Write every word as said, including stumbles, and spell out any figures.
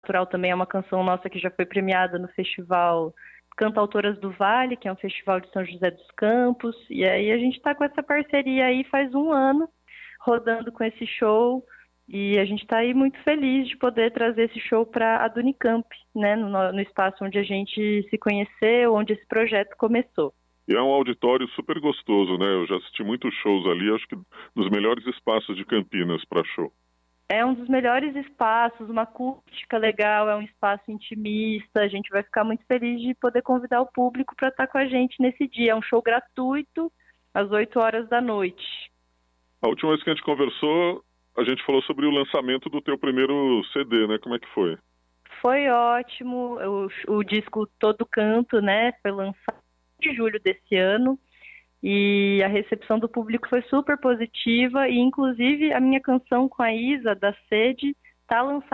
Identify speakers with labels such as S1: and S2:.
S1: Natural também é uma canção nossa que já foi premiada no festival Cantautoras do Vale, que é um festival de São José dos Campos, e aí a gente está com essa parceria aí faz um ano, rodando com esse show, e a gente está aí muito feliz de poder trazer esse show para a Dunicamp, né, no, no espaço onde a gente se conheceu, onde esse projeto começou.
S2: E é um auditório super gostoso, né? Eu já assisti muitos shows ali, acho que dos melhores espaços de Campinas para show.
S1: É um dos melhores espaços, uma acústica legal, é um espaço intimista, a gente vai ficar muito feliz de poder convidar o público para estar com a gente nesse dia. É um show gratuito, às oito horas da noite.
S2: A última vez que a gente conversou, a gente falou sobre o lançamento do teu primeiro C D, né? Como é que foi?
S1: Foi ótimo, o, o disco Todo Canto, né, foi lançado em julho desse ano, e a recepção do público foi super positiva, e inclusive a minha canção com a Isa, da Sede, está lançada